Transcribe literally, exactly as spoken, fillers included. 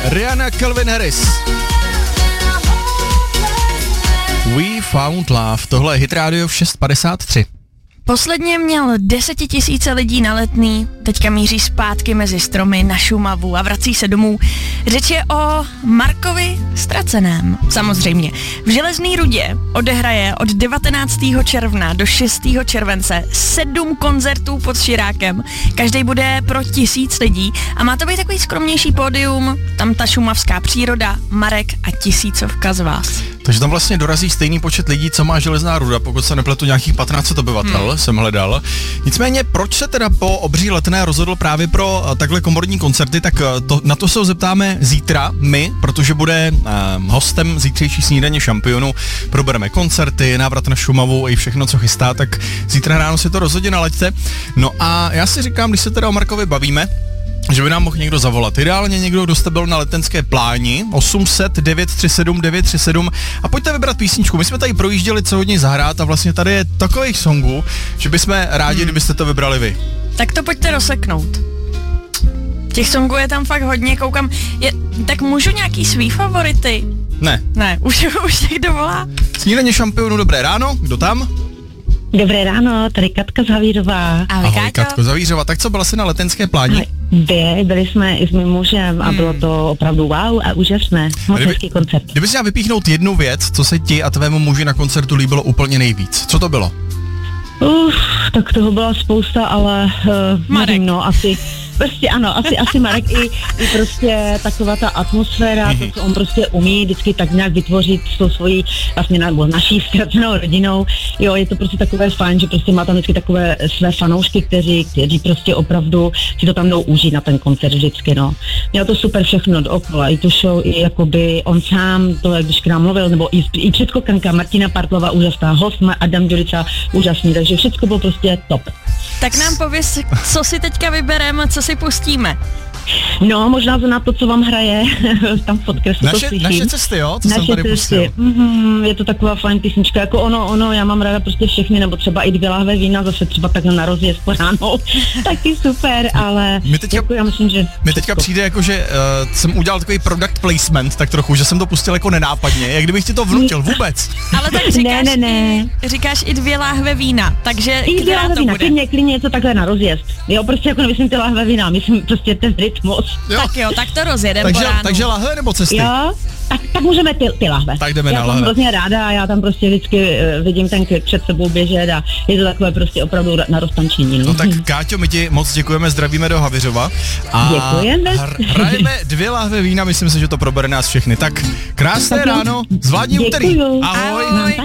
Rihanna, Calvin Harris. We Found Love. Tohle je Hit Radio v šest padesát tři. Posledně měl desetitisíce lidí na Letný, teďka míří zpátky mezi stromy na Šumavu a vrací se domů. Řeč je o Markovi Ztraceném. Samozřejmě. V Železný Rudě odehraje od devatenáctého června do šestého července sedm koncertů pod Širákem. Každý bude pro tisíc lidí a má to být takový skromnější pódium, tam ta šumavská příroda, Marek a tisícovka z vás. Takže tam vlastně dorazí stejný počet lidí, co má Železná Ruda, pokud se nepletu, nějakých patnáct set obyvatel, hmm. jsem hledal. Nicméně, proč se teda po obří Letné rozhodl právě pro uh, takhle komorní koncerty, tak uh, to, na to se ho zeptáme zítra my, protože bude uh, hostem zítřejší snídaně šampionů. Probereme koncerty, návrat na Šumavu i všechno, co chystá, tak zítra ráno si to rozhodně nalaďte. No a já si říkám, když se teda o Markovi bavíme, že by nám mohl někdo zavolat. Ideálně někdo, kdo jste byl na Letenské pláni, osm set devět tři sedm devět tři sedm a pojďte vybrat písničku. My jsme tady projížděli co hodně zahrát a vlastně tady je takových songů, že bychom rádi, hmm. kdybyste to vybrali vy. Tak to pojďte rozseknout. Těch songů je tam fakt hodně, koukám. Je, tak můžu nějaký svý favority? Ne. Ne, už, už někdo volá. Snídaně šampionů, dobré ráno, kdo tam? Dobré ráno, tady Katka z Havířová. Ahoj, Ahoj Katko z Havířova, tak co, byla jsi na Letenské pláni? Byli, byli jsme i s mým mužem a hmm. bylo to opravdu wow a úžasné. Moc Kdyby, hezký koncert. Kdyby jsi měla vypíchnout jednu věc, co se ti a tvému muži na koncertu líbilo úplně nejvíc, co to bylo? Uf, tak toho byla spousta, ale uh, nevím, no, asi, prostě ano, asi, asi Marek i, i prostě taková ta atmosféra, mm-hmm. to, co on prostě umí vždycky tak nějak vytvořit s tou svojí, vlastně na, naší ztracenou rodinou, jo, je to prostě takové fajn, že prostě má tam vždycky takové své fanoušky, kteří, kteří prostě opravdu si to tam jdou užít na ten koncert vždycky, no. Měl to super všechno dookola, i tu show, i jakoby on sám, to jak když k nám mluvil, nebo i, i předskokanka Martina Partlova, úžasná, host Adam Ďurica, úžasný, takže všechno bylo prostě top. Tak nám pověz, co si teďka vybereme, co si pustíme. No, možná na to, co vám hraje, tam v podkresu to slyším. Naše cesty, jo? Co naše jsem tady cesty. pustil. Mm-hmm, je to taková fajn písnička, jako ono, ono, já mám ráda prostě všechny, nebo třeba i dvě lahve vína, zase třeba takhle na rozjezd po ráno, taky super, ale my teďka, jako já myslím, že... Mi teďka přijde jako, že uh, jsem udělal takový product placement, tak trochu, že jsem to pustil jako nenápadně, jak kdybych ti to vnutil vůbec. Ale tak říkáš, ne, ne, ne. I, říkáš i dvě láhve vína, takže I dvě lahve vína, klidně, klidně něco takhle na rozjezd. Jo, prostě jako nemyslím ty lahve vína, myslím prostě ten rytmus. Tak jo, tak to rozjedem takže, po ránu. Takže lahve nebo cesty? Jo, tak, tak můžeme ty, ty lahve. Tak jdeme já na lahve. Já jsem hrozně ráda a já tam prostě vždycky uh, vidím ten klip před sebou běžet a je to takové prostě opravdu na roztančení. No, no tak Káťo, my ti moc děkujeme, zdravíme do Havířova. A děkujeme. Hr- hrajeme dvě lahve vína, myslím si, že to probere nás všechny. Tak krásné ráno, zvládni úterý. Ahoj. Ahoj.